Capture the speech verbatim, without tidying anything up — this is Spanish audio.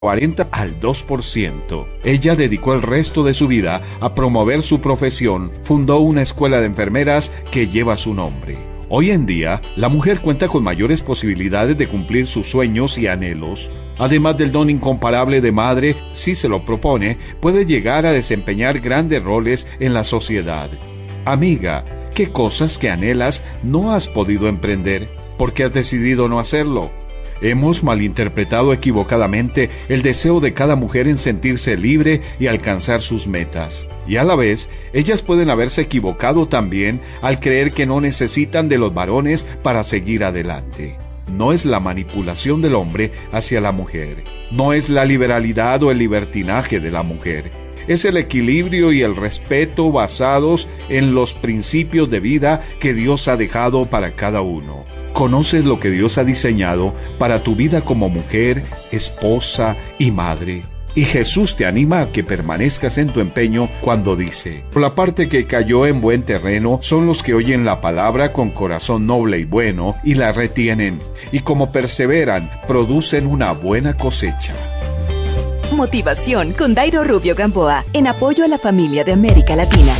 cuarenta al dos por ciento. Ella dedicó el resto de su vida a promover su profesión, fundó una escuela de enfermeras que lleva su nombre. Hoy en día, la mujer cuenta con mayores posibilidades de cumplir sus sueños y anhelos. Además del don incomparable de madre, si se lo propone, puede llegar a desempeñar grandes roles en la sociedad. Amiga, ¿qué cosas que anhelas no has podido emprender? ¿Por qué has decidido no hacerlo? Hemos malinterpretado equivocadamente el deseo de cada mujer en sentirse libre y alcanzar sus metas. Y a la vez, ellas pueden haberse equivocado también al creer que no necesitan de los varones para seguir adelante. No es la manipulación del hombre hacia la mujer. No es la liberalidad o el libertinaje de la mujer. Es el equilibrio y el respeto basados en los principios de vida que Dios ha dejado para cada uno. Conoces lo que Dios ha diseñado para tu vida como mujer, esposa y madre. Y Jesús te anima a que permanezcas en tu empeño cuando dice: por la parte que cayó en buen terreno son los que oyen la palabra con corazón noble y bueno y la retienen, y como perseveran, producen una buena cosecha. Motivación con Dairo Rubio Gamboa, en apoyo a la familia de América Latina.